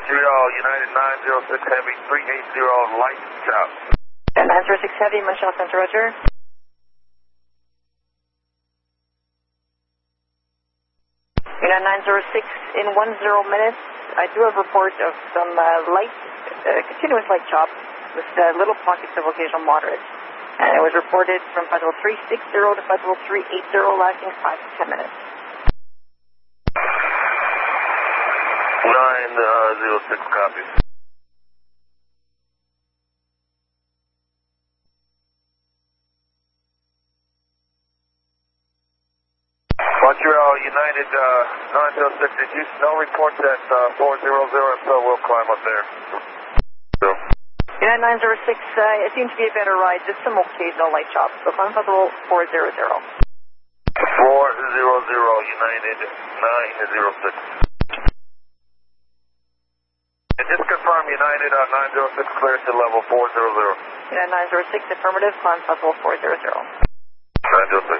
Montreal, United 906 Heavy, 380 light chop. 906 Heavy, Montreal Center, roger. Unit 906 in 10 minutes. I do have a report of some continuous light chop with little pockets of occasional moderate. And it was reported from flight level 360 to flight level 380, lasting 5 to 10 minutes. 906 copy. Montreal, United 906, did you no reports at 400, so we'll climb up there. So. United 906, it seems to be a better ride, just some occasional light chops. So climb up level 400. 400, United 906. And just confirm United 906 clear to level 400. United 906, affirmative, climb level 400. 906.